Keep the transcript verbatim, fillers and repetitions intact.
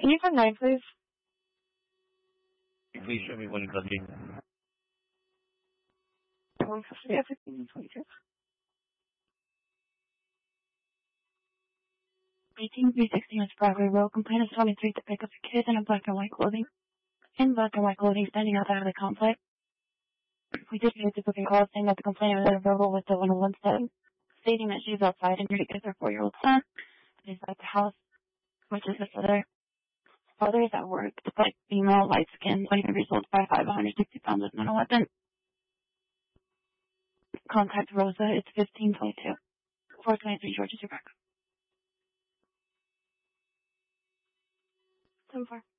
Can you find nine, please? Please show me one custody. One custody at fifteen twenty-two. eighteen three sixty West Broadway Road. Complainant is twenty-three to pick up a kid in a black and white clothing. In black and white clothing standing outside of the complex. We did get a booking call saying that the complainant was verbal with the one oh one setting, stating that she's outside and here to get her four-year-old son. He's at the house, which is the father. Father is at work. The black female, light skin, twenty-five years old, five five, one hundred sixty pounds with no weapon. Contact Rosa. It's fifteen twenty-two. four twenty-three Georgia Tobacco. So far.